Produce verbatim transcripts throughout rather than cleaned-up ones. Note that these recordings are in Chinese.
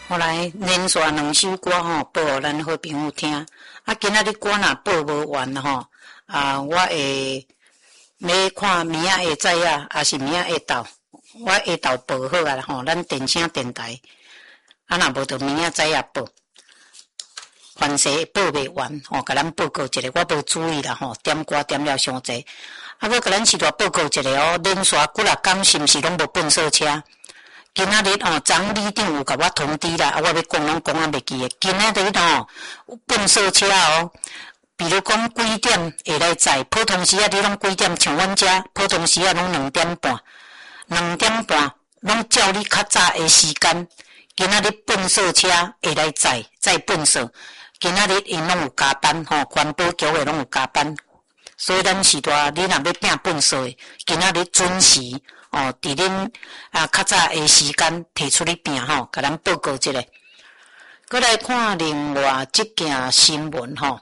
后来连续两首歌吼，报互咱好朋友听。啊，今仔日歌若报无完吼，啊，我会要看明仔会知影，还是明仔会到，我下昼报好啊吼，咱电声电台，啊，若无就明仔知影报。凡事报袂完吼，甲咱报告一个，我无注意啦吼，点歌点了伤济。啊，搁甲咱时代报告一个哦，连续几若工是毋是拢无粪扫车？今仔日吼，昨里长有甲我通知啦，啊，我要讲拢讲啊袂记诶。今仔日吼，粪扫车哦，比如讲几点会来载？普通时啊，你拢几点？像阮遮，普通时啊，拢两点半，两点半拢照你较早诶时间。今仔日粪扫车会来载，载粪扫。今仔日因拢有加班吼，环保局诶拢有加班，所以咱时代你若要拼粪扫诶，今仔日准时。哦，伫恁啊较早诶时间提出去拼吼，甲咱报告一下。搁来看另外一件新闻吼，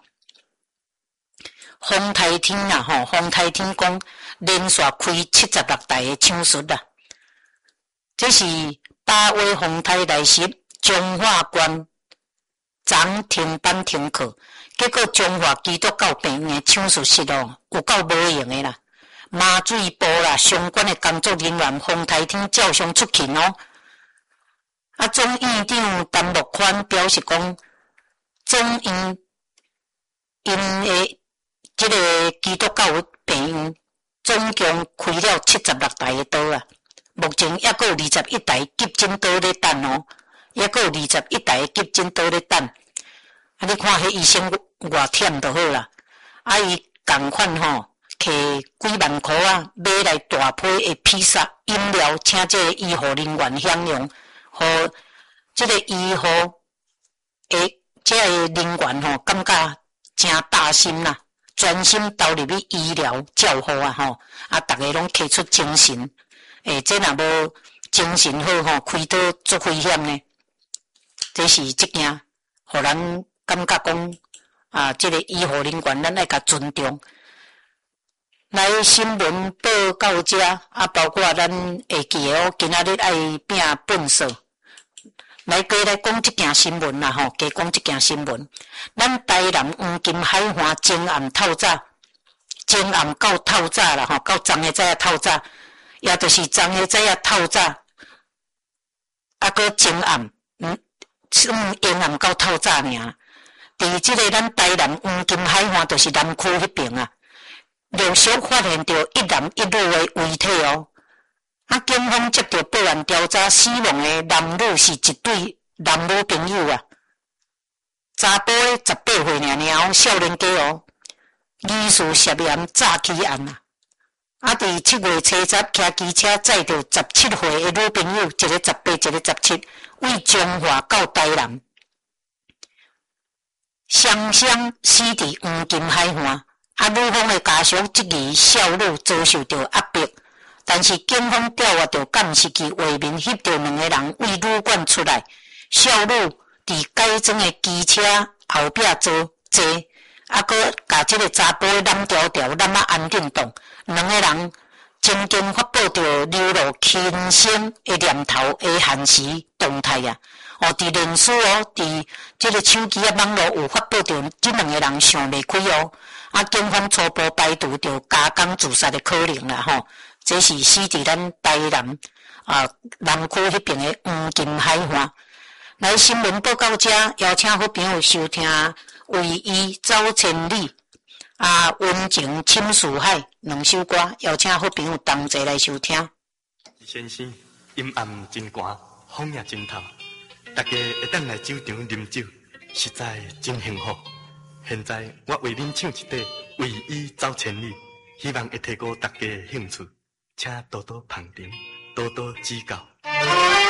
丰台厅啦吼，丰台厅讲连续开七十六台诶抢术啦。这是八月丰台来时，中华关昨停班停课，结果中华基督教病院诶抢术室哦，有够无用诶啦。麻醉部啦，相关的工作人员丰台厅照常出勤哦。啊，总院长陈木宽表示讲，总院因的这个基督教病院总共开了七十六台的刀啊，目前还阁有二十一台急诊刀咧等哦，还阁有二十一台急诊刀咧等。啊，你看迄医生偌忝就好啦，啊，伊共款吼。摕几万块啊，买来大批的披萨、饮料，请这个医护人员享用，互这个医护的这个人员吼，感觉真大心啦，专心投入去医疗照护啊吼，啊，大家拢提出精神，诶，这若无精神好吼，开刀足危险呢。这是一件，互人感觉讲啊，这个医护人员咱爱甲尊重。来新闻报到这啊，包括咱会记哦，今仔日爱拼粪扫。来，过来讲一件新闻啦吼，加讲一件新闻。咱台南黄金海岸前暗透早，前暗到透早啦吼，到昨下早透早，也就是昨下早透早，啊个前暗，嗯，从阴暗到透早尔。伫即个咱台南黄金海岸，就是南区迄边啊。陆续发现到一男一女的遗体哦，啊，警方接到报案调查，死亡的男女是一对男女朋友啊，查甫的十八岁尔尔哦，少年家哦，疑似涉嫌诈欺案啊，啊，伫七月初十，骑机车载着十七岁的女朋友，一个十八，一个十七，为彰化到台南，双双死伫黄金海岸。啊，女方的家属质疑少女遭受到压迫，但是警方调查到敢是其画面翕到两个人为旅馆出来，少女伫改装的机车后壁坐坐，啊，搁甲这个查甫的揽条条揽啊安定当，两个人曾经发布着流露轻生的念头的现实动态啊。哦，伫脸书哦，伫这个手机啊网络有发布着这两个人想袂开哦。啊，警方初步排除着加工自杀的可能啦吼，这是死伫咱台南啊南区迄边的黄金海岸。来新闻报到这，邀请好朋友收听为伊走千里啊，温情深似海两首歌，邀请好朋友同齐来收听。 先生，阴暗真寒，风也真透，大家会当来酒场啉酒，实在真幸福。现在我为恁唱一段《为伊走千里》，希望会提高大家的兴趣，请多多捧场，多多指教。